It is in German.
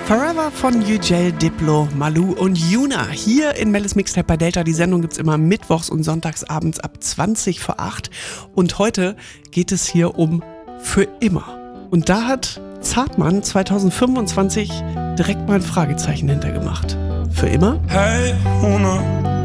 Forever von Yücel, Diplo, Malou und Yuna. Hier in Mellis Mixtape bei Delta. Die Sendung gibt's immer mittwochs und sonntags abends ab 20 vor 8. Und heute geht es hier um Für immer. Und da hat Zartmann 2025 direkt mal ein Fragezeichen hintergemacht. Für immer? Hey, Huna,